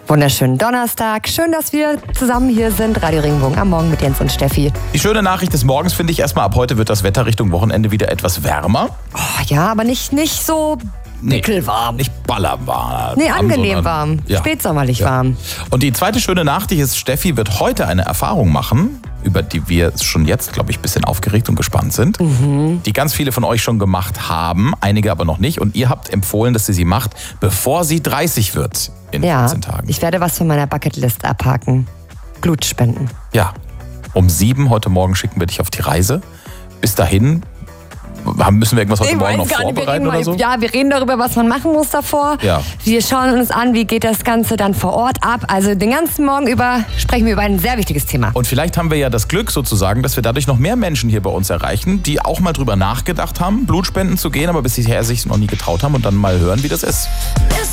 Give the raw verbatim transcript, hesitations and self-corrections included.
Wunderschönen Donnerstag. Schön, dass wir zusammen hier sind. Radio Regenbogen am Morgen mit Jens und Steffi. Die schöne Nachricht des Morgens finde ich erstmal, ab heute wird das Wetter Richtung Wochenende wieder etwas wärmer. Oh, ja, aber nicht, nicht so pickelwarm. Nee, nicht ballerwarm. Nee, angenehm sondern, warm. Ja. Spätsommerlich ja. warm. Und die zweite schöne Nachricht ist, Steffi wird heute eine Erfahrung machen, über die wir schon jetzt, glaube ich, ein bisschen aufgeregt und gespannt sind. Mhm. Die ganz viele von euch schon gemacht haben, einige aber noch nicht. Und ihr habt empfohlen, dass sie sie macht, bevor sie dreißig wird in ja, vierzehn Tagen. Ich werde was von meiner Bucketlist abhaken. Blut spenden. Ja, um sieben heute Morgen schicken wir dich auf die Reise. Bis dahin müssen wir irgendwas heute ich Morgen noch nicht, vorbereiten mal, oder so? Ja, wir reden darüber, was man machen muss davor. Ja. Wir schauen uns an, wie geht das Ganze dann vor Ort ab. Also den ganzen Morgen über sprechen wir über ein sehr wichtiges Thema. Und vielleicht haben wir ja das Glück sozusagen, dass wir dadurch noch mehr Menschen hier bei uns erreichen, die auch mal drüber nachgedacht haben, Blutspenden zu gehen, aber bisher sich noch nie getraut haben und dann mal hören, wie das ist.